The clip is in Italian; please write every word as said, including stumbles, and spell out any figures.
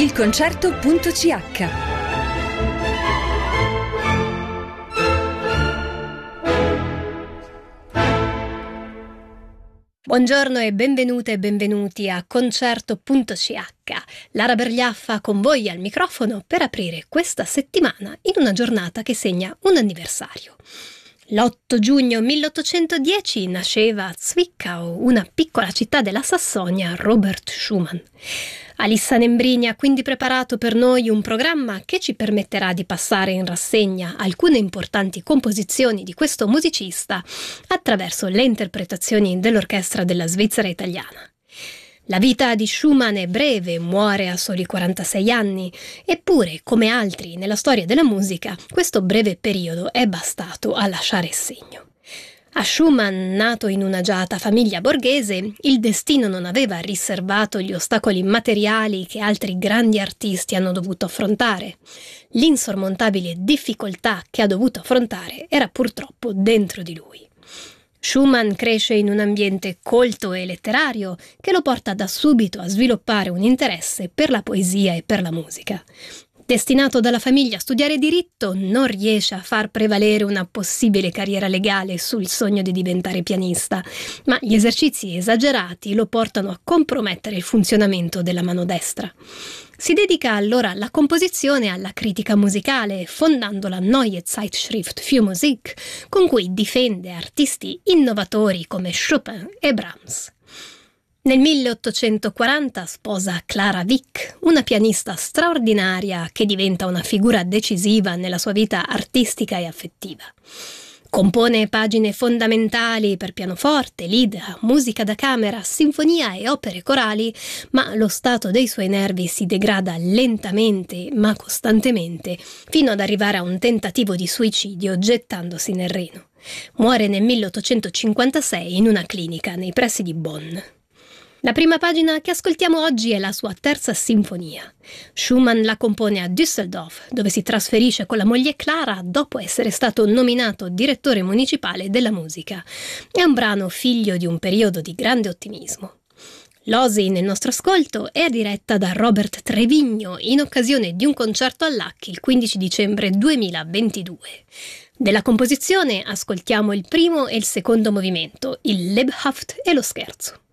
il concerto punto c h. Buongiorno e benvenute e benvenuti a concerto punto c h. Lara Bergliaffa con voi al microfono per aprire questa settimana in una giornata che segna un anniversario. L'otto giugno milleottocentodieci nasceva a Zwickau, una piccola città della Sassonia, Robert Schumann. Alissa Nembrini ha quindi preparato per noi un programma che ci permetterà di passare in rassegna alcune importanti composizioni di questo musicista attraverso le interpretazioni dell'orchestra della Svizzera italiana. La vita di Schumann è breve, muore a soli quarantasei anni, eppure, come altri nella storia della musica, questo breve periodo è bastato a lasciare segno. A Schumann, nato in un'agiata famiglia borghese, il destino non aveva riservato gli ostacoli materiali che altri grandi artisti hanno dovuto affrontare. L'insormontabile difficoltà che ha dovuto affrontare era purtroppo dentro di lui. Schumann cresce in un ambiente colto e letterario che lo porta da subito a sviluppare un interesse per la poesia e per la musica. Destinato dalla famiglia a studiare diritto, non riesce a far prevalere una possibile carriera legale sul sogno di diventare pianista, ma gli esercizi esagerati lo portano a compromettere il funzionamento della mano destra. Si dedica allora alla composizione e alla critica musicale, fondando la Neue Zeitschrift für Musik, con cui difende artisti innovatori come Chopin e Brahms. Nel milleottocentoquaranta sposa Clara Wieck, una pianista straordinaria che diventa una figura decisiva nella sua vita artistica e affettiva. Compone pagine fondamentali per pianoforte, lied, musica da camera, sinfonia e opere corali, ma lo stato dei suoi nervi si degrada lentamente ma costantemente, fino ad arrivare a un tentativo di suicidio gettandosi nel Reno. Muore nel milleottocentocinquantasei in una clinica nei pressi di Bonn. La prima pagina che ascoltiamo oggi è la sua terza sinfonia. Schumann la compone a Düsseldorf, dove si trasferisce con la moglie Clara dopo essere stato nominato direttore municipale della musica. È un brano figlio di un periodo di grande ottimismo. L'Osi nel nostro ascolto è diretta da Robert Trevigno in occasione di un concerto all'A C C il quindici dicembre duemilaventidue. Della composizione ascoltiamo il primo e il secondo movimento, il Lebhaft e lo scherzo.